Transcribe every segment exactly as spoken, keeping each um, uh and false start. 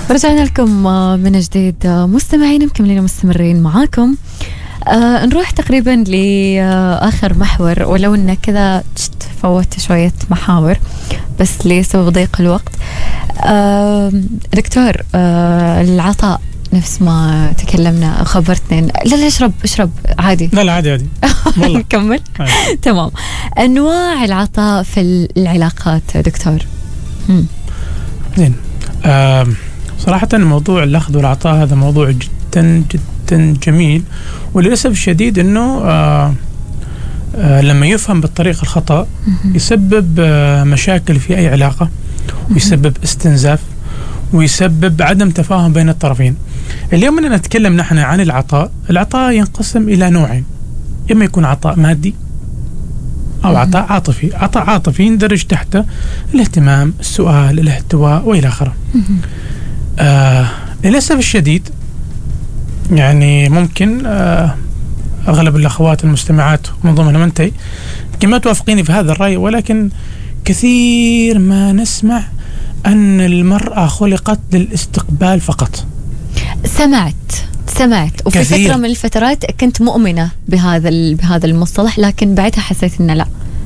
رجعنا لكم من جديد مستمعين، مكملين مستمرين معاكم. آه نروح تقريبا لآخر محور، ولو أن كذا فوت شوية محاور بس لسبب ضيق الوقت. آه دكتور، آه العطاء نفس ما تكلمنا خبرتنا. لا لا اشرب اشرب عادي. لا لا عادي عادي والله. نكمل. تمام. أنواع العطاء في العلاقات دكتور. زين. آه صراحة موضوع الأخذ والعطاء هذا موضوع جدا جدا جميل، وللأسف الشديد أنه آه آه لما يفهم بالطريقة الخطأ يسبب آه مشاكل في أي علاقة، ويسبب استنزاف، ويسبب عدم تفاهم بين الطرفين. اليوم أننا نتكلم نحن عن العطاء. العطاء ينقسم إلى نوعين، إما يكون عطاء مادي أو عطاء عاطفي. عطاء عاطفي يندرج تحته الاهتمام، السؤال، الاحتواء وإلى آخره. آه للأسف الشديد يعني ممكن آه أغلب الأخوات المستمعات من ضمنهم أنتي يمكن ما توافقيني في هذا الرأي، ولكن كثير ما نسمع أن المرأة خلقت للاستقبال فقط. سمعت سمعت وفي كثير. فترة من الفترات كنت مؤمنة بهذا بهذا المصطلح، لكن بعدها حسيت إنه لا.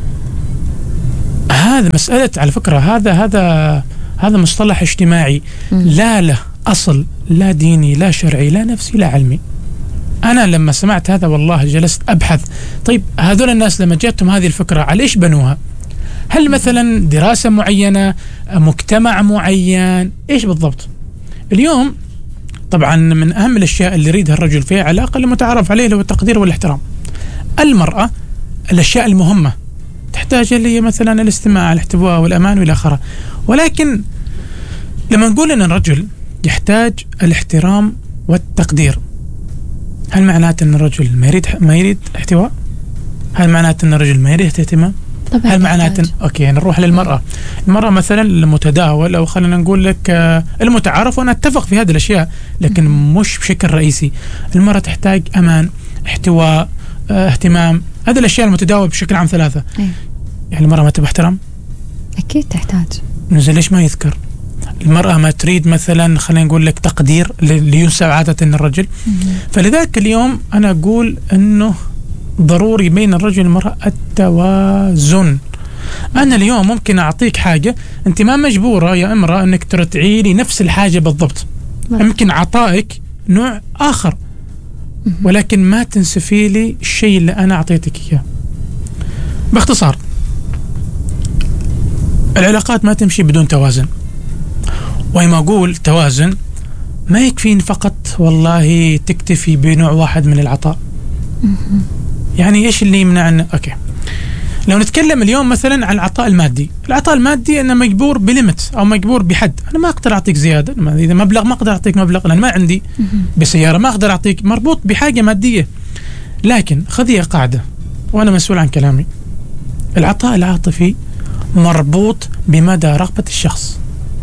هذا مسألة على فكرة، هذا هذا هذا مصطلح اجتماعي م. لا له أصل، لا ديني لا شرعي لا نفسي لا علمي. أنا لما سمعت هذا والله جلست أبحث، طيب هذول الناس لما جاتهم هذه الفكرة على إيش بنوها؟ هل مثلا دراسة معينة، مجتمع معين، إيش بالضبط؟ اليوم طبعا من أهم الأشياء اللي يريدها الرجل في علاقة المتعارف عليه هو التقدير والاحترام. المرأة الأشياء المهمة تحتاج اللي هي مثلا الاستماع، الاحتواء والأمان وإلى آخره. ولكن لما نقول أن الرجل يحتاج الاحترام والتقدير، هل معناته أن الرجل ما يريد ما يريد احتواء؟ هل معناته أن الرجل ما يريد اهتمام؟ هل معناته أوكي نروح للمرأة. المرأة مثلا المتداول، أو خلينا نقول لك المتعارف، وأنا أتفق في هذه الأشياء لكن مش بشكل رئيسي. المرأة تحتاج أمان، احتواء، اهتمام. هذه الأشياء المتداول بشكل عام ثلاثة. أيه. يعني المرأة ما تبغى احترام؟ أكيد تحتاج. نزل ليش ما يذكر؟ المرأة ما تريد مثلا خلينا نقول لك تقدير اللي ينسب عادة الرجل. فلذلك اليوم أنا أقول أنه ضروري بين الرجل والمرأة التوازن. أنا اليوم ممكن أعطيك حاجة أنت ما مجبورة يا امرأة أنك ترتعي لي نفس الحاجة بالضبط. يمكن عطائك نوع آخر، ولكن ما تنسفي لي الشيء اللي أنا أعطيتك إياه. باختصار العلاقات ما تمشي بدون توازن. وما أقول توازن ما يكفين فقط والله تكتفي بنوع واحد من العطاء. يعني إيش اللي يمنعنا؟ أوكي لو نتكلم اليوم مثلا عن العطاء المادي. العطاء المادي أنا مجبور بليمت أو مجبور بحد. أنا ما أقدر أعطيك زيادة، إذا مبلغ ما أقدر أعطيك مبلغ لأن ما عندي. بسيارة ما أقدر أعطيك، مربوط بحاجة مادية. لكن خذي قاعدة وأنا مسؤول عن كلامي، العطاء العاطفي مربوط بمدى رغبة الشخص.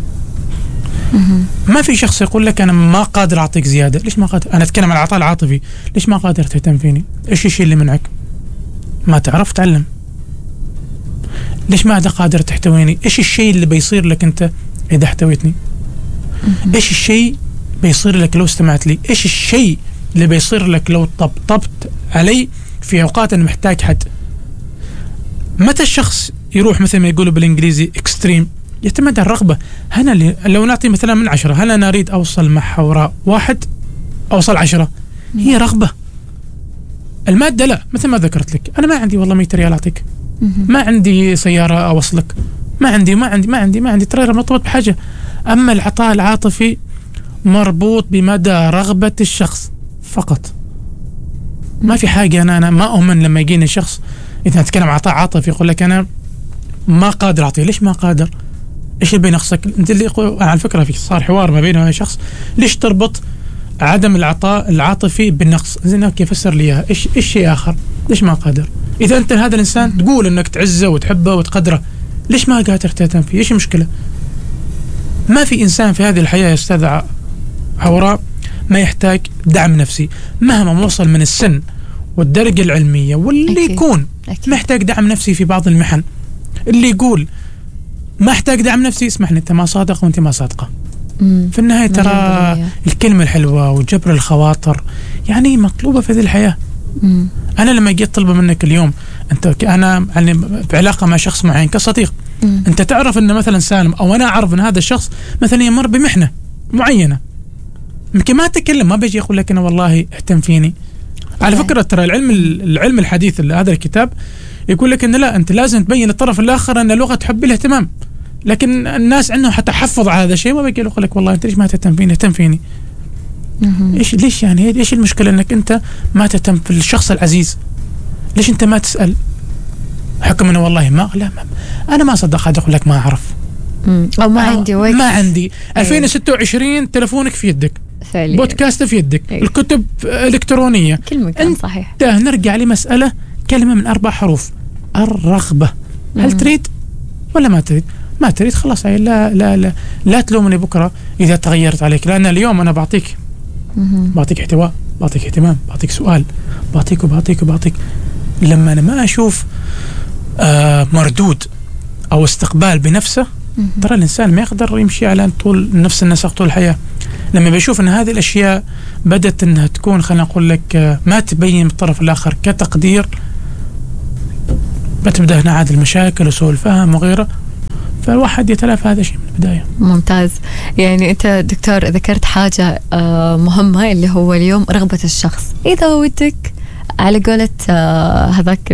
ما في شخص يقول لك أنا ما قادر أعطيك زيادة. ليش ما قادر؟ أنا أتكلم عن العطاء العاطفي. ليش ما قادر تهتم فيني؟ إيش الشيء اللي منعك؟ ما تعرف تعلم. ليش ما قادر تحتويني؟ إيش الشيء اللي بيصير لك أنت إذا احتويتني؟ إيش الشيء بيصير لك لو استمعت لي؟ إيش الشيء اللي بيصير لك لو طبطبت علي في أوقات أنا محتاج حد؟ متى الشخص يروح مثل ما يقولوا بالإنجليزي إكستريم؟ يعتمد على الرغبة. هنا اللي لو نعطي مثلا من عشرة، هل أنا أريد أوصل مع حوراء واحد أوصل عشرة؟ هي رغبة. المادة لا، مثل ما ذكرت لك أنا ما عندي والله مية ريال أعطيك، ما عندي سيارة أوصلك، ما عندي ما عندي ما عندي ما عندي ترى مرتبط بحاجة. أما العطاء العاطفي مربوط بمدى رغبة الشخص فقط. ما في حاجة. أنا أنا ما أؤمن لما يجيني شخص إذا نتكلم عطاء عاطفي يقول لك أنا ما قادر أعطيه. ليش ما قادر؟ إيش اللي بينقصك؟ أنت اللي يقول على فكرة في صار حوار ما بينه وبين شخص، ليش تربط عدم العطاء العاطفي بالنقص؟ زين أوكي فسر لي إياها. إيش إيش شيء آخر؟ ليش ما قادر؟ إذا أنت هذا الإنسان تقول إنك تعزه وتحبه وتقدره، ليش ما قادر تهتم فيه؟ إيش المشكلة؟ ما في إنسان في هذه الحياة يا أستاذ عوراء ما يحتاج دعم نفسي مهما وصل من السن والدرجة العلمية، واللي أكيد. يكون أكيد. محتاج دعم نفسي في بعض المحن. اللي يقول ما احتاج دعم نفسي اسمح لي، انت ما صادق وانت ما صادقه. في النهاية ترى الكلمة الحلوة وجبر الخواطر يعني مطلوبة في هذه الحياة. مم. أنا لما جيت طلب منك اليوم أنت أنا يعني بعلاقة مع شخص معين كصديق، مم. أنت تعرف أن مثلا سالم أو أنا أعرف أن هذا الشخص مثلا يمر بمحنة معينة، يمكن ما أتكلم، ما بيجي يقول لك أنا والله اهتم فيني. على فكرة ترى العلم العلم الحديث هذا الكتاب يقول لك أن لا، أنت لازم تبين الطرف الآخر أن لغة حب الاهتمام، لكن الناس عندهم حتى حفظ على هذا الشيء، ما بيجي يقول لك والله أنت ليش ما تهتم فيني اهتم فيني. إيش ليش يعني إيش المشكلة أنك أنت ما تهتم في الشخص العزيز؟ ليش أنت ما تسأل؟ حكم أنه والله ما لا ما أنا ما صدق هذا يقول لك ما أعرف أو ما عندي وقت، ما عندي. ألفين وستة وعشرين تلفونك في يدك فعليا. بودكاست في يدك، أيه. الكتب إلكترونية، كل مكان صحيح. نرجع لمسألة كلمة من أربع حروف، الرغبة. هل تريد ولا ما تريد؟ ما تريد خلاص، لا لا لا لا تلومني بكرة إذا تغيرت عليك، لأن اليوم أنا بعطيك بعطيك احتواء، بعطيك اهتمام، بعطيك سؤال، بعطيك وبعطيك وبعطيك. لما أنا ما أشوف آه مردود أو استقبال بنفسه، ترى الإنسان ما يقدر يمشي على طول نفس النسق طول الحياة. لما بيشوف أن هذه الأشياء بدأت أنها تكون خلينا نقول لك آه ما تبين بالطرف الآخر كتقدير، بتبدأ هنا عاد المشاكل وسوء الفهم وغيره، فالواحد يتلافى هذا الشيء من البداية. ممتاز. يعني أنت دكتور ذكرت حاجة آه مهمة اللي هو اليوم رغبة الشخص. إذا ودك على قولة آه هذاك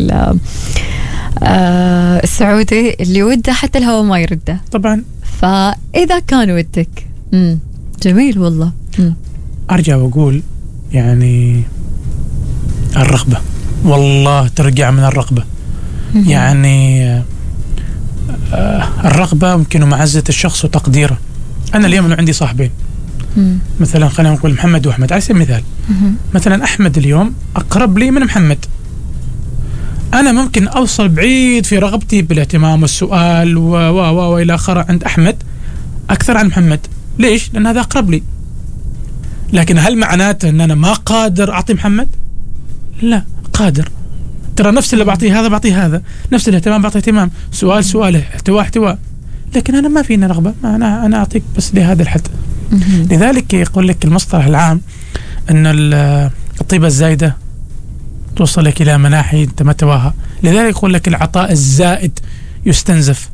آه السعودي اللي وده حتى الهواء ما يرده طبعا. فإذا كان ودك مم. جميل والله. مم. أرجع وأقول يعني الرغبة والله ترجع من الرغبة. مم. يعني آه الرغبة ممكن معزة الشخص وتقديره. أنا اليوم عندي صاحبين مم. مثلا خلينا نقول محمد وأحمد على سبيل المثال. مم. مثلا أحمد اليوم أقرب لي من محمد، أنا ممكن أوصل بعيد في رغبتي بالاهتمام والسؤال و و و وإلى آخره عند أحمد أكثر عن محمد. ليش؟ لأن هذا أقرب لي. لكن هل معناته أن أنا ما قادر أعطي محمد؟ لا، قادر. ترى نفس اللي بعطيه هذا بعطيه هذا، نفس الاهتمام بعطيه اهتمام، سؤال سؤاله، احتواء احتواء. لكن أنا ما فينا رغبة، ما أنا أنا أعطيك بس لهذا الحد. لذلك يقول لك المصطلح العام أن الطيبة الزايدة توصلك إلى مناحي أنت ما تواها. لذلك يقول لك العطاء الزائد يستنزف.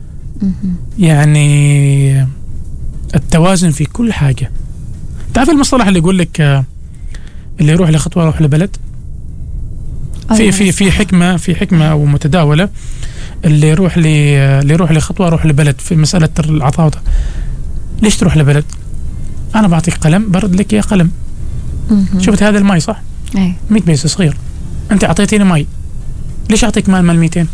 يعني التوازن في كل حاجة. تعرف المصطلح اللي يقول لك اللي يروح لخطوة يروح لبلد؟ في في في حكمة في حكمة ومتداولة، اللي يروح لي اللي يروح لخطوة يروح لبلد في مسألة العطاء. ليش تروح لبلد؟ أنا بعطيك قلم برد لك يا قلم. شفت هذا الماء صح؟ أي. مية بيسة صغير، أنت أعطيتيني ماء، ليش أعطيك مال مال ميتين؟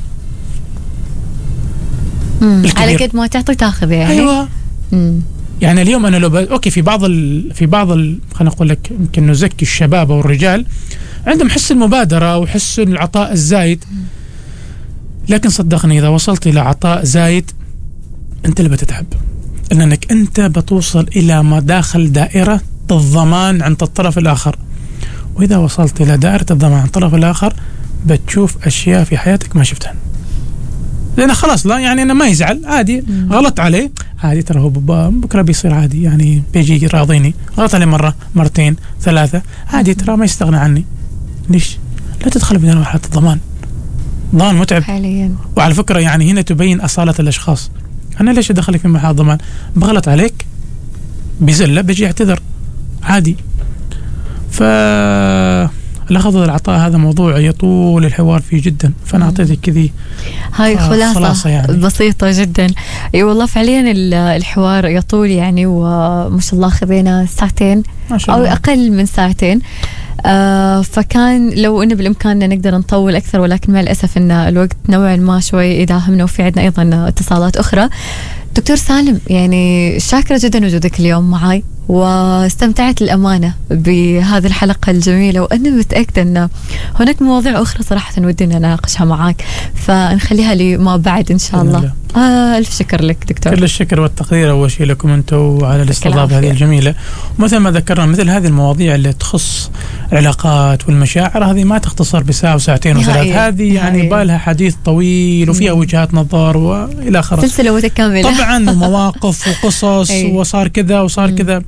على قد ما تعطي تاخذ يعني. أيوة. مم. يعني اليوم أنا لو ب... أوكي في بعض ال... في بعض ال... خلينا نقول لك يمكن نزكي الشباب أو الرجال عندهم حس المبادرة وحس العطاء الزايد، لكن صدقني إذا وصلت إلى عطاء زايد أنت اللي بتتعب، لأنك أنت بتوصل إلى مداخل دائرة الضمان عند الطرف الآخر، وإذا وصلت إلى دائرة الضمان عند الطرف الآخر بتشوف أشياء في حياتك ما شفتها، لأن خلاص لا يعني أنا ما يزعل عادي. مم. غلط عليه عادي، ترى هو بكرة بيصير عادي، يعني بيجي راضيني. غلط عليه مرة مرتين ثلاثة عادي، ترى ما يستغنى عني. ليش؟ لا تدخل في مرحلة الضمان، ضمان متعب حاليا. وعلى فكرة يعني هنا تبين أصالة الأشخاص. أنا ليش أدخلك في مرحلة الضمان؟ بغلط عليك بزلة بيجي يعتذر عادي. ف الأخذ والعطاء هذا موضوع يطول الحوار فيه جدا، فأنا أعطيتك كذي هاي خلاصة, خلاصة يعني. بسيطة جدا. اي والله فعليا الحوار يطول يعني، وما شاء الله خذينا ساعتين أو أقل من ساعتين. آه فكان لو إنه بالإمكاننا نقدر نطول أكثر، ولكن مع الأسف إن الوقت نوعا ما شوي يداهمنا، وفي عندنا أيضا اتصالات أخرى. دكتور سالم يعني شاكرة جدا وجودك اليوم معاي، واستمتعت الأمانة بهذه الحلقة الجميلة، وأنا متأكدة أن هناك مواضيع أخرى صراحة ودنا نناقشها معاك، فنخليها لما بعد إن شاء الله. آه ألف شكر لك دكتور. كل الشكر والتقدير أول شيء لكم أنتم على الاستضافة هذه الجميلة. ومثل ما ذكرنا مثل هذه المواضيع اللي تخص العلاقات والمشاعر هذه ما تختصر بساعة وساعتين وثلاث، هذه يعني بالها حديث طويل وفيها وجهات نظر وإلى آخره، سلسلة متكاملة طبعا، ومواقف وقصص وصار كذا وصار كذا.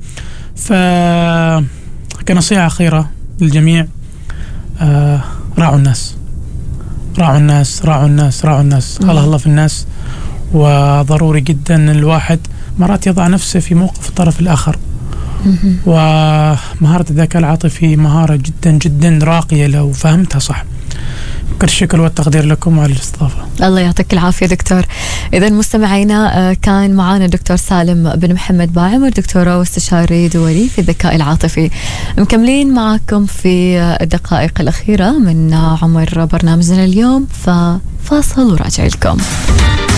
فكنصيحة أخيرة للجميع، آه راعوا الناس راعوا الناس راعوا الناس راعوا الناس الله الله في الناس. وضروري جدا الواحد مرات يضع نفسه في موقف الطرف الآخر. ومهارة الذكاء العاطفي مهارة جدا جدا راقية لو فهمتها صح. كل الشكر والتقدير لكم على الاستضافة. الله يعطيك العافية دكتور. إذا مستمعينا كان معانا الدكتور سالم بن محمد باعمر، دكتوراه واستشاري دولي في الذكاء العاطفي. مكملين معكم في الدقائق الأخيرة من عمر برنامجنا اليوم، ففاصل وراجع لكم.